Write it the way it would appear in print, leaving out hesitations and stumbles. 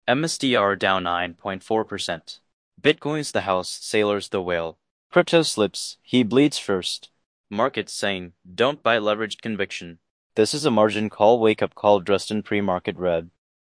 MSTR down 9.4%. Bitcoin's the house, Sailor's the whale. Crypto slips, he bleeds first. Markets saying, don't buy leveraged conviction. This is a margin call wake-up call dressed in pre-market red.